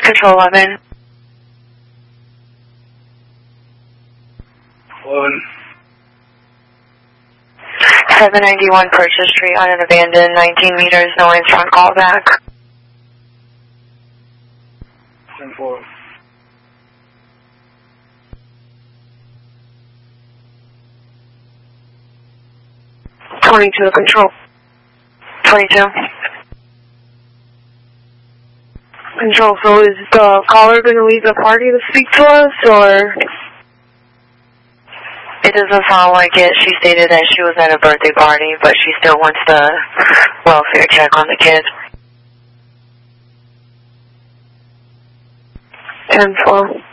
Control 11. 11. 791 Purchase Street on an abandoned 19 meters, no answer on call back. 10-4. Control. 22. Control, so is the caller going to leave the party to speak to us, or? It doesn't sound like it. She stated that she was at a birthday party, but she still wants the welfare check on the kid. 10-12.